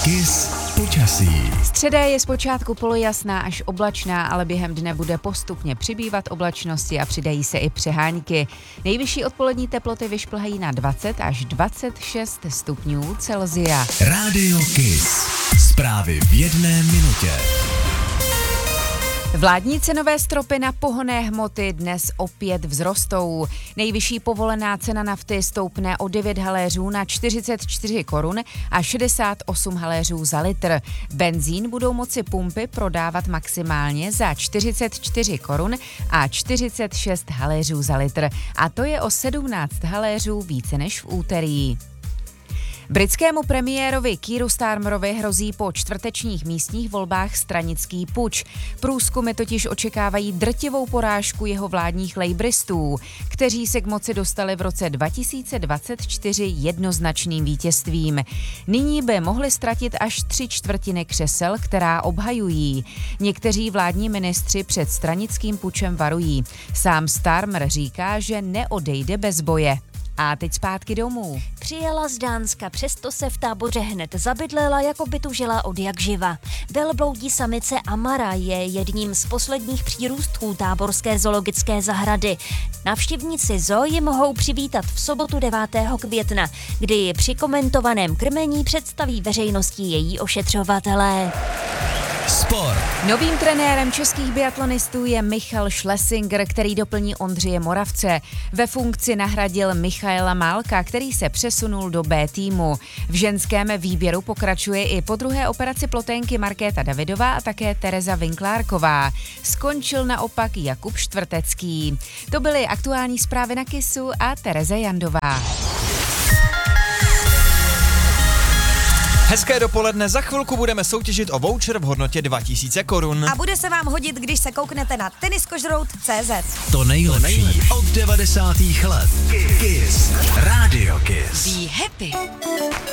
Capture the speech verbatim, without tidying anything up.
Kiss počasí. Středa je zpočátku polojasná až oblačná, ale během dne bude postupně přibývat oblačnosti a přidají se i přehánky. Nejvyšší odpolední teploty vyšplhají na dvacet až dvacet šest stupňů Celsia. Rádio Kiss. Zprávy v jedné minutě. Vládní cenové stropy na pohonné hmoty dnes opět vzrostou. Nejvyšší povolená cena nafty stoupne o devět haléřů na čtyřicet čtyři korun a šedesát osm haléřů za litr. Benzín budou moci pumpy prodávat maximálně za čtyřicet čtyři korun a čtyřicet šest haléřů za litr. A to je o sedmnáct haléřů více než v úterý. Britskému premiérovi Keeru Starmerovi hrozí po čtvrtečních místních volbách stranický puč. Průzkumy totiž očekávají drtivou porážku jeho vládních lejbristů, kteří se k moci dostali v roce dva tisíce dvacet čtyři jednoznačným vítězstvím. Nyní by mohli ztratit až tři čtvrtiny křesel, která obhajují. Někteří vládní ministři před stranickým pučem varují. Sám Starmer říká, že neodejde bez boje. A teď zpátky domů. Přijela z Dánska, přesto se v táboře hned zabydlela, jako by tu žila od jak živa. Velbloudí samice Amara je jedním z posledních přírůstků táborské zoologické zahrady. Návštěvníci zoo ji mohou přivítat v sobotu devátého května, kdy při komentovaném krmení představí veřejnosti její ošetřovatelé. Sport. Novým trenérem českých biatlonistů je Michal Schlesinger, který doplní Ondřeje Moravce. Ve funkci nahradil Michaela Málka, který se přesunul do B týmu. V ženském výběru pokračuje i po druhé operaci ploténky Markéta Davidová a také Tereza Vinklárková. Skončil naopak Jakub Štvrtecký. To byly aktuální zprávy na Kissu a Tereza Jandová. Hezké dopoledne, za chvilku budeme soutěžit o voucher v hodnotě dva tisíce korun. A bude se vám hodit, když se kouknete na teniskožrout tečka cé zet. To nejlepší od devadesátých let. Kiss. Rádio Kiss. Be happy.